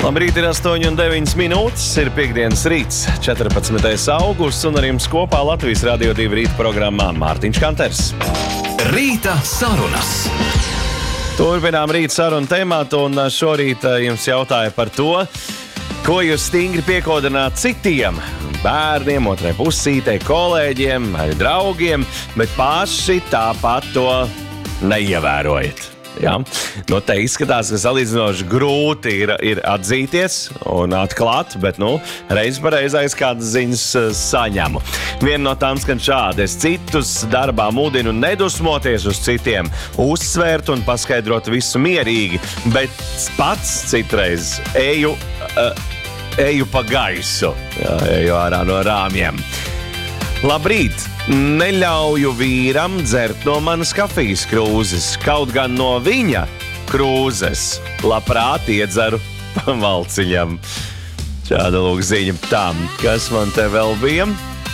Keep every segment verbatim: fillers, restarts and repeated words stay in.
Labrīt, ir astoņi un deviņas minūtes, ir piekdienas rīts, četrpadsmitais augusts, un ar jums kopā Latvijas Radio divi rīta programmā Mārtiņš Kanters. Rīta sarunas. Turpinām rīta sarunu tematu, un šorīt jums jautāja par to, ko jūs stingri piekodināt citiem, bērniem, otrai pusītei, kolēģiem, arī draugiem, bet paši tāpat to neievērojat. Ja? Nu, te izskatās, ka salīdzinoši grūti ir, ir atzīties un atklāt, bet nu, reiz pa reizais kādas ziņas saņemu. Viena no tām skan šādi: es citus darbā mudinu nedusmoties uz citiem, uzsvērt un paskaidrot visu mierīgi, bet pats citreiz eju, uh, eju pa gaisu, ja, eju ārā no rāmjiem. Labrīt! Neļauju vīram dzert no manas kafijas krūzes, kaut gan no viņa krūzes labprāt iedzeru pa valciņam. Šāda lūk ziņa. Tā, kas man te vēl bija?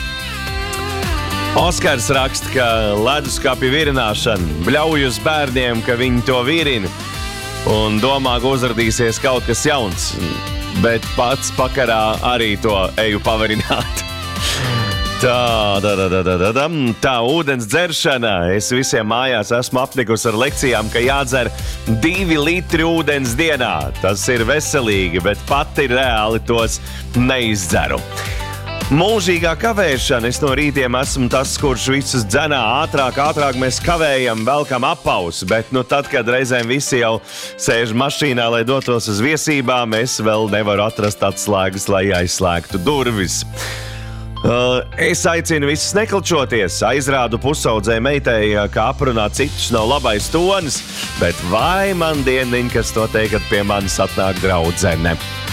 Oskars raksta, ka leduskapja virināšana bļauj uz bērniem, ka viņi to virina un domā, ka uzradīsies kaut kas jauns, bet pats pakarā arī to eju pavarināt. Tā, tā, tā, tā, tā, tā, tā, ūdens dzeršana. Es visiem mājās esmu apnikusi ar lekcijām, ka jādzer divi litri ūdens dienā. Tas ir veselīgi, bet pati reāli tos neizdzeru. Mūžīgā kavēšana. Es no rītiem esmu tas, kurš visus dzenā ātrāk, ātrāk mēs kavējam, velkam apaus, bet nu tad, kad reizēm visi jau sēž mašīnā, lai dotos uz viesībām, es vēl nevaru atrast atslēgas, lai aizslēgtu durvis. Uh, es aicinu visus neklčoties, aizrādu pusaudzē meitei, ka aprunāt citus nav labais tonis, bet vai man dieniņ, kas to teikt, kad pie manis atnāk draudzene.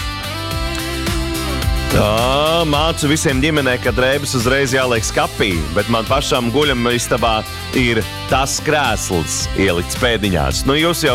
Tā, mācu visiem ģimenē, ka drēbes uzreiz jāliek skapī, bet man pašam guļam istabā ir tas krēsls ielikts pēdiņās. Nu, jūs jau